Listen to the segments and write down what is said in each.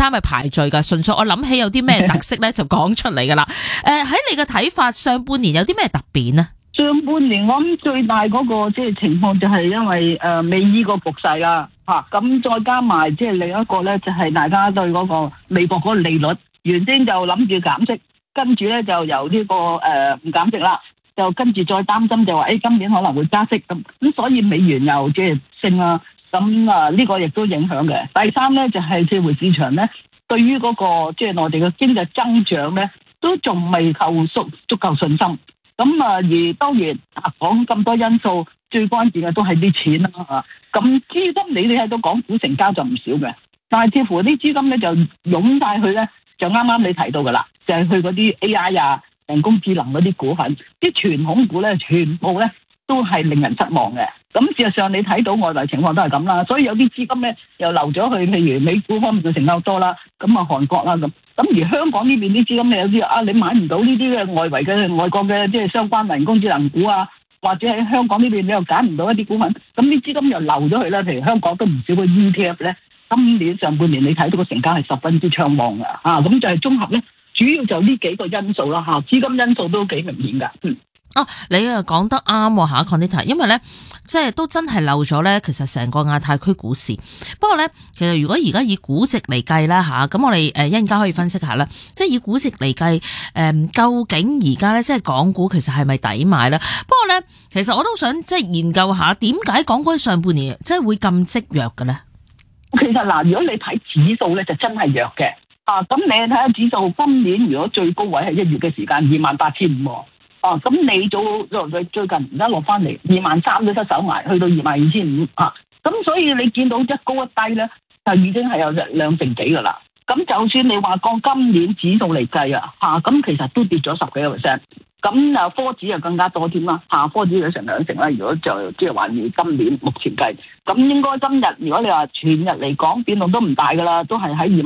三嘅排序㗎，純粹我諗起有啲咩特色咧就講出嚟㗎啦。喺你嘅睇法，上半年有啲咩特別呢？ 上半年我諗最大嗰個即係情況就係因為美伊個局勢啦，咁再加埋即係另一個咧就係大家對嗰個美國嗰個利率原先就諗住減息，跟住咧就由呢個唔減息啦，就跟住再擔心就話今年可能會加息咁所以美元又即係升啦，咁呢個亦都影響嘅。第三咧就係社會市場咧對於嗰個即係內地嘅經濟增長咧都仲未夠足夠信心。咁而當然講咁多因素，最關鍵嘅都係啲錢啦。咁資金你哋喺度港股成交就唔少嘅，但係似乎啲資金咧就湧晒去咧，就啱啱你提到噶啦，就係去嗰啲 AI 人工智能嗰啲股份，啲傳統股咧全部咧都係令人失望嘅。咁事實上你睇到外圍情況都係咁啦，所以有啲資金咧又流咗去，譬如美股方面嘅成交多啦，咁韓國啦咁而香港呢邊啲資金你有啲你買唔到呢啲嘅外國嘅即係相關人工智能股啊，或者喺香港呢邊你又揀唔到一啲股份，咁啲資金又流咗去啦。譬如香港都唔少個 ETF 咧，今年上半年你睇到個成交係十分之暢旺嘅咁就係綜合咧，主要就呢幾個因素啦資金因素都幾明顯㗎。 你又講得啱喎嚇 Conita， 因為咧即係都真係漏咗咧，其實成個亞太區股市。不過咧，其實如果而家以估值嚟計啦嚇，咁我哋一陣間可以分析下啦。即係以估值嚟計，究竟而家咧即係港股其實係咪抵買咧？不過咧，其實我都想即係研究下點解港股喺上半年即係會咁積弱嘅咧？ 其實嗱，如果你睇指數咧，就真係弱嘅咁你睇下指數，今年如果最高位係1月嘅時間28,500。咁你最近而家落翻嚟23,000都失手埋，去到22,500咁所以你見到一高一低咧，就已經係有2成幾噶啦。咁就算你話降今年指數嚟計咁其實都跌咗10幾個 percent。咁科指又更加多添啦，科指有成2成啦。如果就即係話以今年目前計，咁應該今日如果你話全日嚟講變動都唔大噶啦，都係喺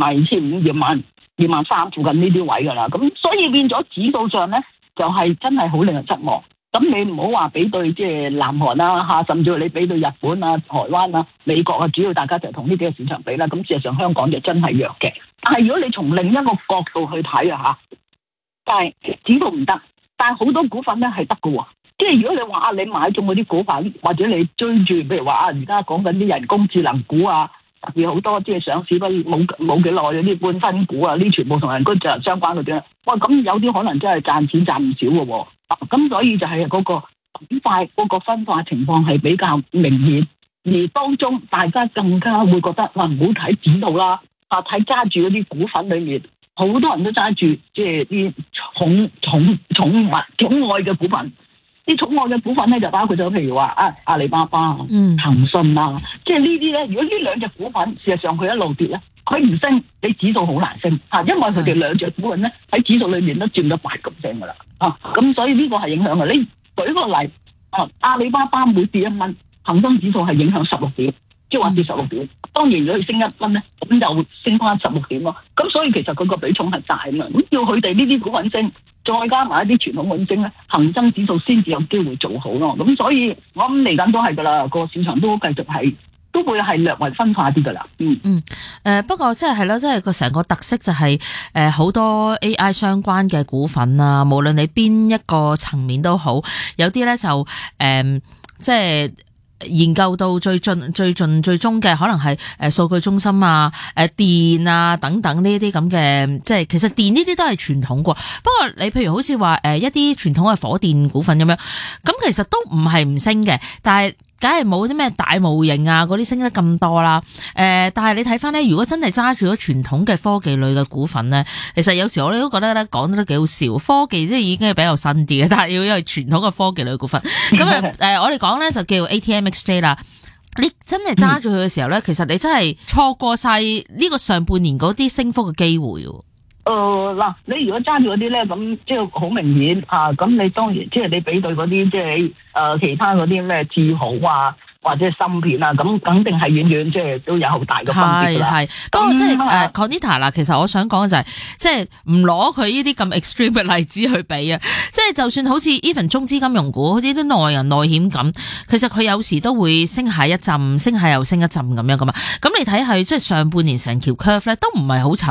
22,500、23,000附近呢啲位噶啦。咁所以變咗指數上咧，就係真係好令人失望。咁你唔好話比對即係南韓啦甚至乎你比對日本啊、台灣啊、美國啊，主要大家就同呢幾個市場比啦。咁事實上香港就真係弱嘅。但係如果你從另一個角度去睇但係指數唔得，但係好多股份咧係得嘅喎。即係如果你話你買中嗰啲股份，或者你追住譬如話而家講緊啲人工智能股啊，特別好多即係上市冇幾耐嗰啲半新股啊，呢全部同人工智能相關嗰啲。咁有啲可能真係賺錢賺唔少嘅喎。咁所以就係嗰個板塊嗰個分化情況係比較明顯，而當中大家更加會覺得唔好睇指數啦，睇揸住嗰啲股份裏面，好多人都揸住即係啲寵愛嘅股份。啲寵愛嘅股份咧就包括咗譬如話阿里巴巴、騰訊啊，即係呢啲咧。如果呢兩隻股份事實上佢一路跌咧，佢唔升，你指數好難升因為佢哋兩隻股份咧喺指數裏面都佔咗8%噶啦咁所以呢個係影響嘅。你舉個例阿里巴巴每跌1蚊，恒生指數係影響16點，即係話跌16點。當然如果佢升1蚊咧，咁就升翻16點咯。咁所以其實佢個比重係大啊嘛。咁要佢哋呢啲股份升，再加埋一啲傳統穩升咧，恒生指數先至有機會做好咯。咁所以我諗嚟緊都係噶啦，個市場都繼續都會係略為分化啲噶啦。 不過即係咯，即係個成個特色就係好多 AI 相關嘅股份啊，無論你邊一個層面都好，有啲咧就即係研究到最終嘅可能係數據中心啊、電啊等等呢啲咁嘅，即係其實電呢啲都係傳統過。不過你譬如好似話一啲傳統嘅火電股份咁樣，咁其實都唔係唔升嘅，但係梗係冇啲咩大模型啊嗰啲升得咁多啦。但係你睇翻咧，如果真係揸住咗傳統嘅科技類嘅股份咧，其實有時我哋都覺得咧講得都幾好笑。科技都已經係比較新啲嘅，但係要因為傳統嘅科技類股份咁我哋講咧就叫 ATMXJ 啦。你真係揸住佢嘅時候咧，其實你真係錯過晒呢個上半年嗰啲升幅嘅機會。 嗱，你如果揸住嗰啲咧，咁即係好明顯咁你當然即係你比對嗰啲即係其他嗰啲咩智豪啊，或者芯片啊，咁肯定係遠遠即係都有好大嘅分別啦。 不過即係Conita 啦，其實我想講嘅就係即係唔攞佢呢啲咁 extreme 嘅例子去比啊。即係就算好似 even 中資金融股，好似啲內銀內險咁，其實佢有時都會升下一陣，升下又升一陣咁樣噶嘛。咁你睇係即係上半年成條 curve 咧都唔係好